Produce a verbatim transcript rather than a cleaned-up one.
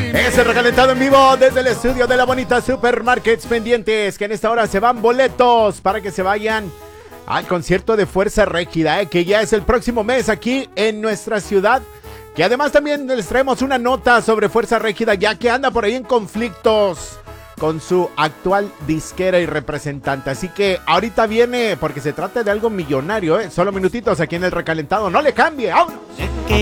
Es el recalentado en vivo desde el estudio de la bonita Supermarkets, pendientes que en esta hora se van boletos para que se vayan al concierto de Fuerza Régida, eh, que ya es el próximo mes aquí en nuestra ciudad. Que además también les traemos una nota sobre Fuerza Régida, ya que anda por ahí en conflictos con su actual disquera y representante. Así que ahorita viene, porque se trata de algo millonario, ¿eh? Solo minutitos aquí en el recalentado. No le cambie, ¡vámonos!